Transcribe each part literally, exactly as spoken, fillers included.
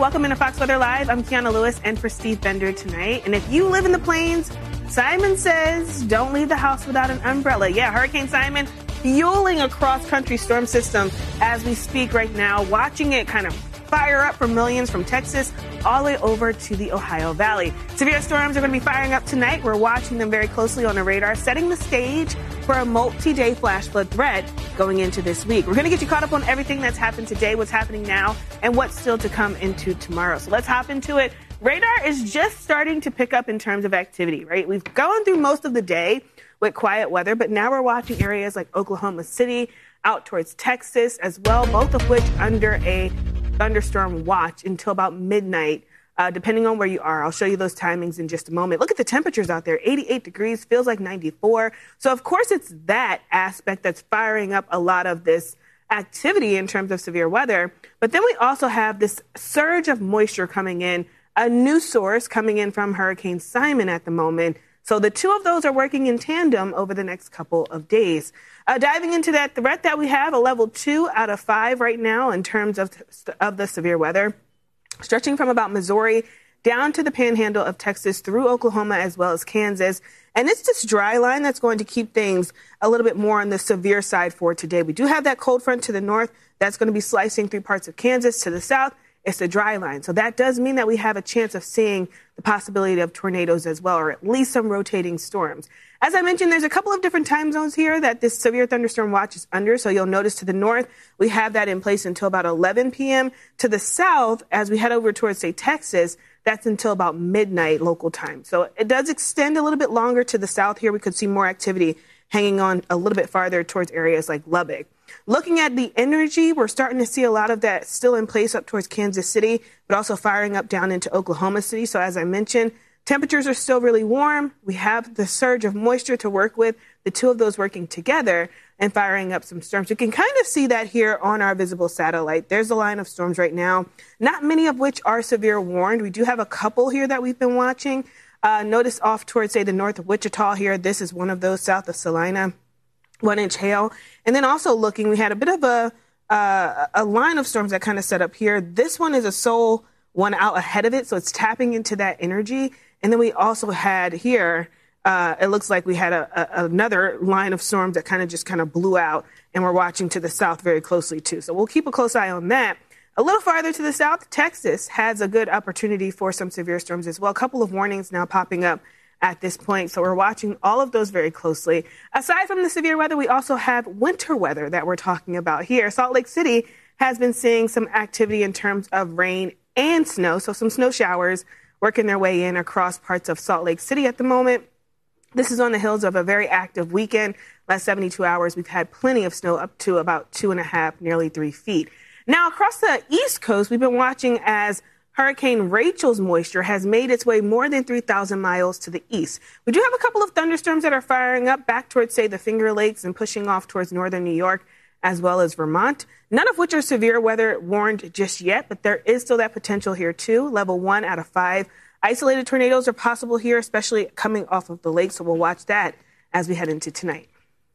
welcome into Fox Weather Live. I'm Kiana Lewis and for Steve Bender tonight. And if you live in the plains, Simon says don't leave the house without an umbrella. Yeah, Hurricane Simon fueling a cross-country storm system as we speak right now, watching it kind of fire up for millions from Texas all the way over to the Ohio Valley. Severe storms are going to be firing up tonight. We're watching them very closely on the radar, setting the stage for a multi-day flash flood threat going into this week. We're going to get you caught up on everything that's happened today, what's happening now, and what's still to come into tomorrow. So let's hop into it. Radar is just starting to pick up in terms of activity, right? We've gone through most of the day with quiet weather, but now we're watching areas like Oklahoma City, out towards Texas as well, both of which under a thunderstorm watch until about midnight, uh, depending on where you are. I'll show you those timings in just a moment. Look at the temperatures out there. eighty-eight degrees, feels like ninety-four. So, of course, it's that aspect that's firing up a lot of this activity in terms of severe weather. But then we also have this surge of moisture coming in, a new source coming in from Hurricane Simon at the moment. So the two of those are working in tandem over the next couple of days. Uh, diving into that threat that we have, a level two out of five right now in terms of, of the severe weather, stretching from about Missouri down to the panhandle of Texas through Oklahoma as well as Kansas. And it's this dry line that's going to keep things a little bit more on the severe side for today. We do have that cold front to the north that's going to be slicing through parts of Kansas. To the south, it's the dry line. So that does mean that we have a chance of seeing the possibility of tornadoes as well, or at least some rotating storms. As I mentioned, there's a couple of different time zones here that this severe thunderstorm watch is under. So you'll notice to the north, we have that in place until about eleven p.m. To the south, as we head over towards, say, Texas, that's until about midnight local time. So it does extend a little bit longer to the south here. We could see more activity hanging on a little bit farther towards areas like Lubbock. Looking at the energy, we're starting to see a lot of that still in place up towards Kansas City, but also firing up down into Oklahoma City. So as I mentioned, temperatures are still really warm. We have the surge of moisture to work with, the two of those working together and firing up some storms. You can kind of see that here on our visible satellite. There's a line of storms right now, not many of which are severe warned. We do have a couple here that we've been watching. Uh, notice off towards, say, the north of Wichita here. This is one of those south of Salina, one inch hail. And then also looking, we had a bit of a, uh, a line of storms that kind of set up here. This one is a sole one out ahead of it, so it's tapping into that energy. And then we also had here, uh, it looks like we had a, a, another line of storms that kind of just kind of blew out, and we're watching to the south very closely too. So we'll keep a close eye on that. A little farther to the south, Texas has a good opportunity for some severe storms as well. A couple of warnings now popping up at this point. So we're watching all of those very closely. Aside from the severe weather, we also have winter weather that we're talking about here. Salt Lake City has been seeing some activity in terms of rain and snow. So some snow showers working their way in across parts of Salt Lake City at the moment. This is on the heels of a very active weekend. Last seventy-two hours, we've had plenty of snow up to about two and a half, nearly three feet. Now, across the East Coast, we've been watching as Hurricane Rachel's moisture has made its way more than three thousand miles to the east. We do have a couple of thunderstorms that are firing up back towards, say, the Finger Lakes and pushing off towards northern New York as well as Vermont, none of which are severe weather warned just yet, but there is still that potential here, too. Level one out of five. Isolated tornadoes are possible here, especially coming off of the lake, so we'll watch that as we head into tonight.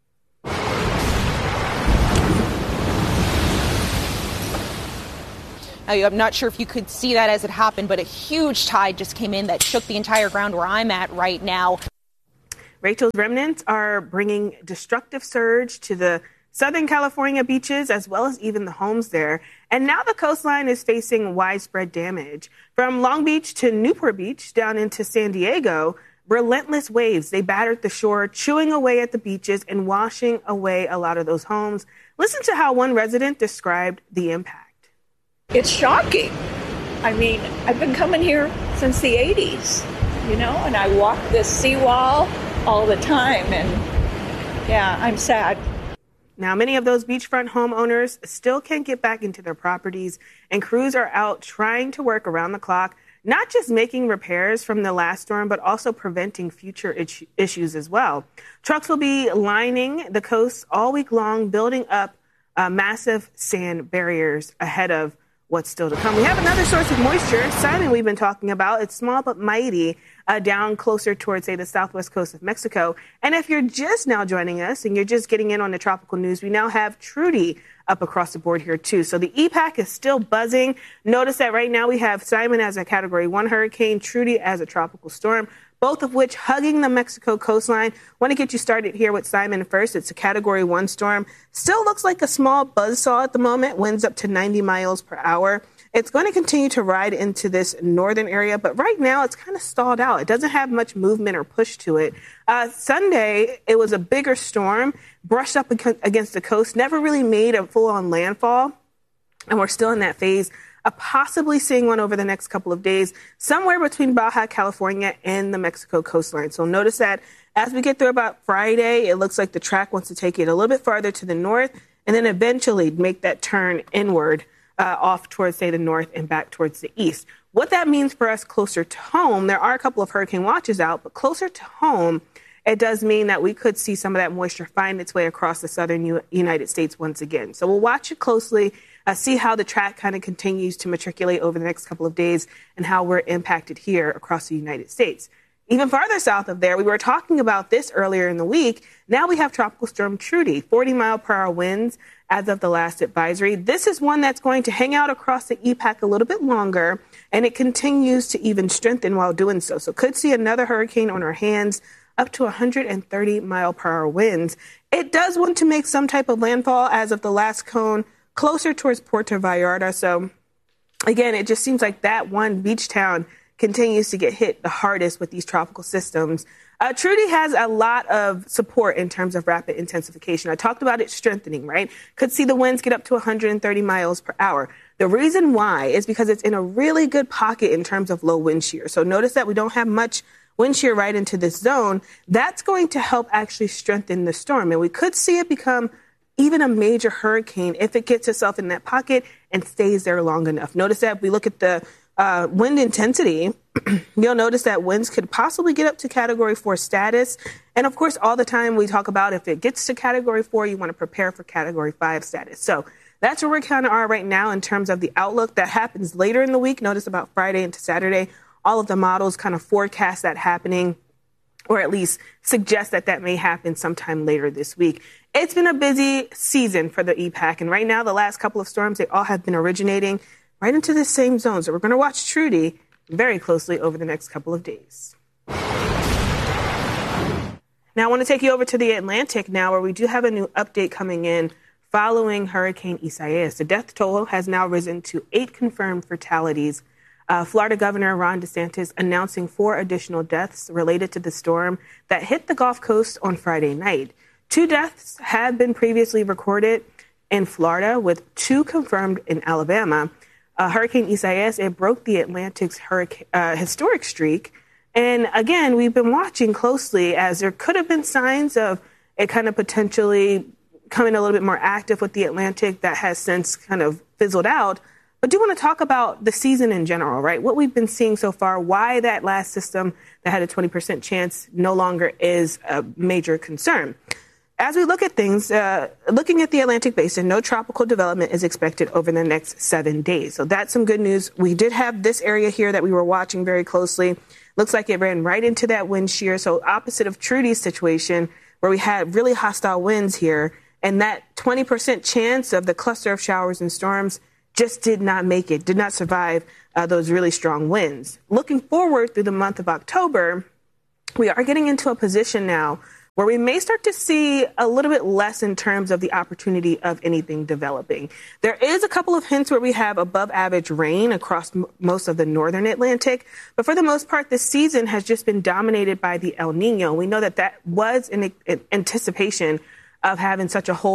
I'm not sure if you could see that as it happened, but a huge tide just came in that shook the entire ground where I'm at right now. Rachel's remnants are bringing destructive surge to the Southern California beaches, as well as even the homes there. And now the coastline is facing widespread damage. From Long Beach to Newport Beach down into San Diego, relentless waves, they battered the shore, chewing away at the beaches and washing away a lot of those homes. Listen to how one resident described the impact. It's shocking. I mean, I've been coming here since the eighties, you know, and I walk this seawall all the time, and yeah, I'm sad. Now, many of those beachfront homeowners still can't get back into their properties, and crews are out trying to work around the clock, not just making repairs from the last storm, but also preventing future itch- issues as well. Trucks will be lining the coast all week long, building up uh, massive sand barriers ahead of what's still to come. We have another source of moisture, Simon, we've been talking about. It's small but mighty, uh, down closer towards, say, the southwest coast of Mexico. And if you're just now joining us and you're just getting in on the tropical news, we now have Trudy up across the board here, too. So the E PAC is still buzzing. Notice that right now we have Simon as a Category one hurricane, Trudy as a tropical storm, both of which hugging the Mexico coastline. Want to get you started here with Simon first. It's a Category one storm. Still looks like a small buzzsaw at the moment, winds up to ninety miles per hour. It's going to continue to ride into this northern area, but right now it's kind of stalled out. It doesn't have much movement or push to it. Uh, Sunday, it was a bigger storm, brushed up against the coast, never really made a full-on landfall, and we're still in that phase of possibly seeing one over the next couple of days, somewhere between Baja California and the Mexico coastline. So notice that as we get through about Friday, it looks like the track wants to take it a little bit farther to the north and then eventually make that turn inward uh, off towards, say, the north and back towards the east. What that means for us closer to home, there are a couple of hurricane watches out, but closer to home, it does mean that we could see some of that moisture find its way across the southern U- United States once again. So we'll watch it closely, uh, see how the track kind of continues to matriculate over the next couple of days and how we're impacted here across the United States. Even farther south of there, we were talking about this earlier in the week. Now we have Tropical Storm Trudy, forty mile per hour winds as of the last advisory. This is one that's going to hang out across the E PAC a little bit longer, and it continues to even strengthen while doing so. So could see another hurricane on our hands, up to one hundred thirty mile per hour winds. It does want to make some type of landfall as of the last cone closer towards Puerto Vallarta. So again, it just seems like that one beach town continues to get hit the hardest with these tropical systems. Uh, Trudy has a lot of support in terms of rapid intensification. I talked about it strengthening, right? Could see the winds get up to one hundred thirty miles per hour. The reason why is because it's in a really good pocket in terms of low wind shear. So notice that we don't have much wind shear right into this zone. That's going to help actually strengthen the storm. And we could see it become even a major hurricane if it gets itself in that pocket and stays there long enough. Notice that if we look at the Uh, wind intensity, you'll notice that winds could possibly get up to Category four status. And of course, all the time we talk about if it gets to Category four, you want to prepare for Category five status. So that's where we kind of are right now in terms of the outlook. That happens later in the week. Notice about Friday into Saturday, all of the models kind of forecast that happening, or at least suggest that that may happen sometime later this week. It's been a busy season for the E PAC. And right now, the last couple of storms, they all have been originating right into the same zone. So we're going to watch Trudy very closely over the next couple of days. Now, I want to take you over to the Atlantic now, where we do have a new update coming in following Hurricane Isaias. The death toll has now risen to eight confirmed fatalities. Uh, Florida Governor Ron DeSantis announcing four additional deaths related to the storm that hit the Gulf Coast on Friday night. Two deaths have been previously recorded in Florida, with two confirmed in Alabama. Uh, Hurricane Isaias, it broke the Atlantic's hurricane, uh, historic streak. And again, we've been watching closely as there could have been signs of it kind of potentially coming a little bit more active with the Atlantic that has since kind of fizzled out. But do want to talk about the season in general, right? What we've been seeing so far, why that last system that had a twenty percent chance no longer is a major concern. As we look at things, uh, looking at the Atlantic Basin, no tropical development is expected over the next seven days. So that's some good news. We did have this area here that we were watching very closely. Looks like it ran right into that wind shear. So opposite of Trudy's situation, where we had really hostile winds here, and that twenty percent chance of the cluster of showers and storms just did not make it, did not survive uh, those really strong winds. Looking forward through the month of October, we are getting into a position now where we may start to see a little bit less in terms of the opportunity of anything developing. There is a couple of hints where we have above average rain across m- most of the northern Atlantic, but for the most part, this season has just been dominated by the El Nino. We know that that was in, in anticipation of having such a whole